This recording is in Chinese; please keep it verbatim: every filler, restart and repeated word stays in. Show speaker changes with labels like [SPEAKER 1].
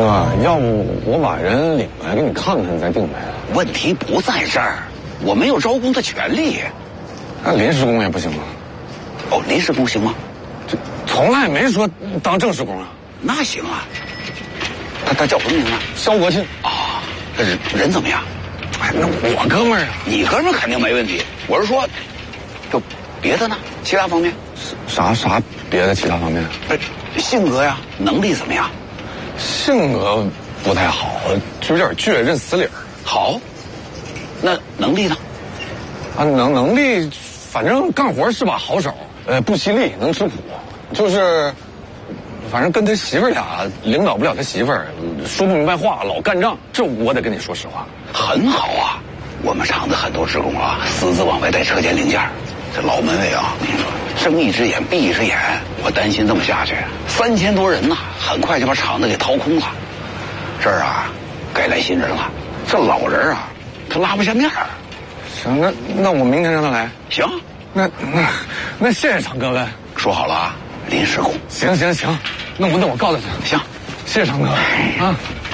[SPEAKER 1] 哥，要不我把人领来给你看看再定呗？
[SPEAKER 2] 问题不在这儿，我没有招工的权利。
[SPEAKER 1] 那临时工也不行吗？
[SPEAKER 2] 哦，临时工行吗？
[SPEAKER 1] 这从来没说当正式工啊。
[SPEAKER 2] 那行啊。他他叫什么名字？
[SPEAKER 1] 肖国庆
[SPEAKER 2] 啊。他人人怎么样？
[SPEAKER 1] 哎，那我哥们儿啊。
[SPEAKER 2] 你哥们儿肯定没问题。我是说，就别的呢？其他方面？
[SPEAKER 1] 啥啥别的其他方面？
[SPEAKER 2] 呃，性格呀，能力怎么样？
[SPEAKER 1] 性格不太好，就有点倔，认死理儿。
[SPEAKER 2] 好，那能力呢？
[SPEAKER 1] 啊，能能力，反正干活是把好手，呃，不犀利，能吃苦，就是，反正跟他媳妇儿俩领导不了他媳妇儿，说不明白话，老干仗，这我得跟你说实话。
[SPEAKER 2] 很好啊，我们厂子很多职工啊，私自往外带车间零件，这老门卫啊，我跟你说，睁一只眼闭一只眼，我担心这么下去，三千多人呐，很快就把厂子给掏空了。这儿啊，该来新人了。这老人啊，他拉不下面儿。
[SPEAKER 1] 行，那那我明天让他来。
[SPEAKER 2] 行，
[SPEAKER 1] 那那那谢谢常哥呗。
[SPEAKER 2] 说好了啊，临时工。
[SPEAKER 1] 行行行，那我那我告诉他。
[SPEAKER 2] 行，
[SPEAKER 1] 谢谢常哥啊。